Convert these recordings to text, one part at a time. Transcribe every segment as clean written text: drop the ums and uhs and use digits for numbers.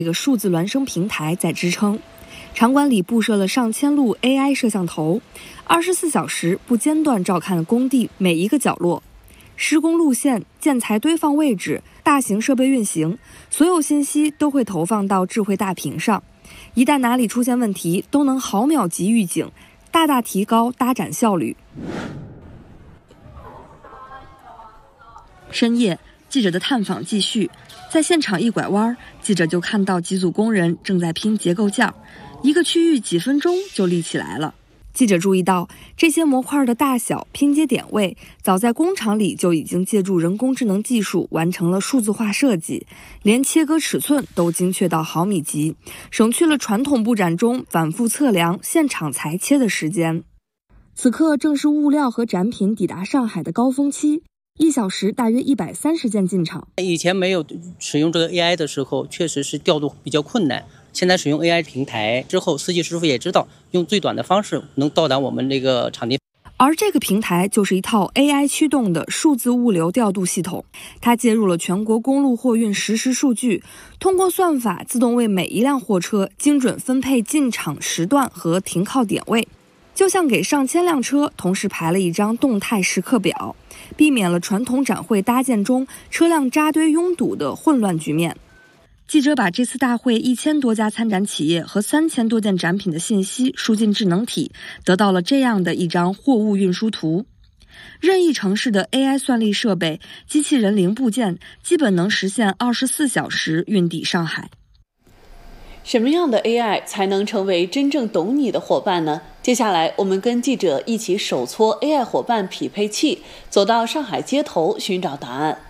这个数字孪生平台在支撑。场馆里布设了上千路 AI 摄像头，24小时不间断照看工地每一个角落，施工路线、建材堆放位置、大型设备运行，所有信息都会投放到智慧大屏上。一旦哪里出现问题，都能毫秒级预警，大大提高搭展效率。深夜，记者的探访继续，在现场一拐弯，记者就看到几组工人正在拼结构件，一个区域几分钟就立起来了。记者注意到，这些模块的大小、拼接点位，早在工厂里就已经借助人工智能技术完成了数字化设计，连切割尺寸都精确到毫米级，省去了传统布展中反复测量、现场裁切的时间。此刻正是物料和展品抵达上海的高峰期，1小时大约130件进场。 以前没有使用这个 AI 的时候，确实是调度比较困难。现在使用 AI 平台之后，司机师傅也知道用最短的方式能到达我们这个场地。 而这个平台就是一套 AI 驱动的数字物流调度系统，它接入了全国公路货运实时数据，通过算法自动为每一辆货车精准分配进场时段和停靠点位，就像给上千辆车同时排了一张动态时刻表，避免了传统展会搭建中车辆扎堆拥堵的混乱局面。记者把这次大会1000多家参展企业和3000多件展品的信息输进智能体，得到了这样的一张货物运输图。任意城市的 AI 算力设备、机器人零部件基本能实现24小时运抵上海。 什么样的 AI 才能成为真正懂你的伙伴呢？接下来我们跟记者一起手搓 AI 伙伴匹配器，走到上海街头寻找答案。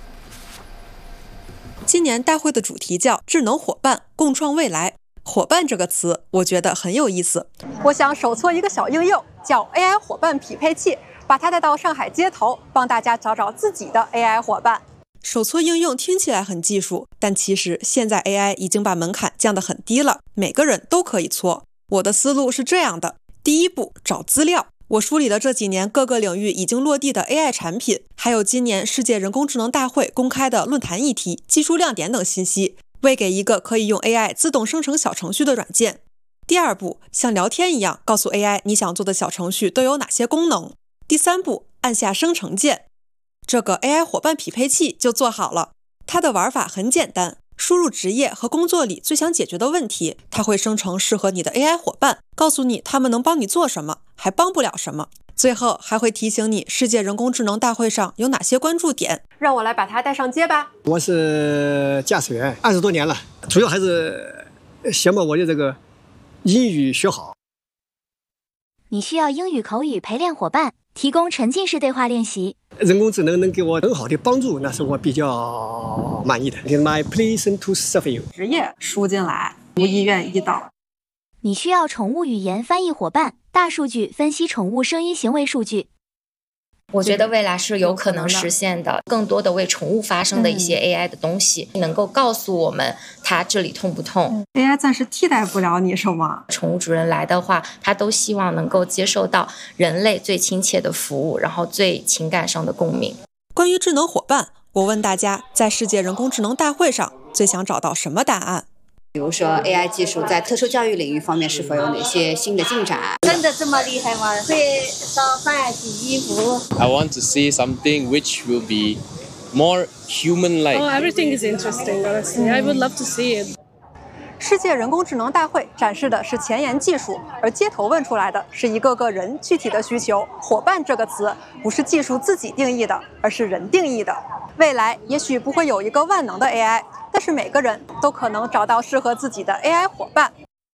今年大会的主题叫智能伙伴，共创未来。伙伴这个词我觉得很有意思，我想手搓一个小应用叫 AI 伙伴匹配器，把它带到上海街头，帮大家找找自己的 AI 伙伴。手搓应用听起来很技术，但其实现在 AI 已经把门槛降得很低了，每个人都可以搓。我的思路是这样的：第一步，找资料。我梳理了这几年各个领域已经落地的 AI 产品，还有今年世界人工智能大会公开的论坛议题、技术亮点等信息，喂给一个可以用 AI 自动生成小程序的软件。第二步，像聊天一样告诉 AI 你想做的小程序都有哪些功能。第三步，按下生成键，这个 AI 伙伴匹配器就做好了。它的玩法很简单，输入职业和工作里最想解决的问题，它会生成适合你的 AI 伙伴，告诉你他们能帮你做什么，还帮不了什么。最后还会提醒你世界人工智能大会上有哪些关注点。让我来把它带上街吧。 我是驾驶员20多年了，主要还是想把我的这个英语学好。 你需要英语口语陪练伙伴，提供沉浸式对话练习。 人工智能能给我很好的帮助，那是我比较满意的。My pleasant to serve you。 职业输进来，无意愿一导。 你需要宠物语言翻译伙伴，大数据分析宠物声音行为数据。 我觉得未来是有可能实现的，更多的为宠物发声的一些 AI 的东西，能够告诉我们它这里痛不痛。 AI 暂时替代不了你什么。 宠物主人来的话，他都希望能够接受到人类最亲切的服务，然后最情感上的共鸣。 关于智能伙伴，我问大家，在世界人工智能大会上最想找到什么答案？ 比如说 AI 技术在特殊教育领域方面是否有哪些新的进展？ 真的这么厉害吗？会烧饭、洗衣服。 I want to see something which will be more human-like. Oh, everything is interesting, honestly. I would love to see it. 世界人工智能大会展示的是前沿技术，而街头问出来的是一个个人具体的需求。伙伴这个词不是技术自己定义的，而是人定义的。未来也许不会有一个万能的 AI， 但是每个人都可能找到适合自己的 AI 伙伴。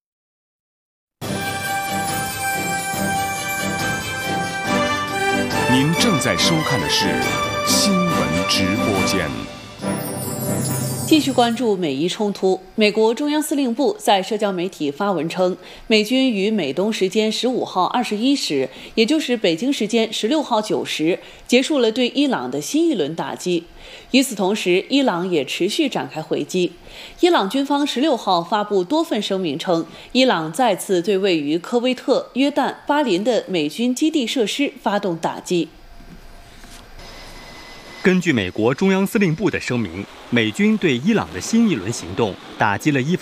您正在收看的是新闻直播间。 继续关注美伊冲突。美国中央司令部在社交媒体发文称，美军于美东时间15号21时，也就是北京时间16号9时，结束了对伊朗的新一轮打击。与此同时，伊朗也持续展开回击。伊朗军方16号发布多份声明称，伊朗再次对位于科威特、约旦、巴林的美军基地设施发动打击。 根据美国中央司令部的声明，美军对伊朗的新一轮行动打击了伊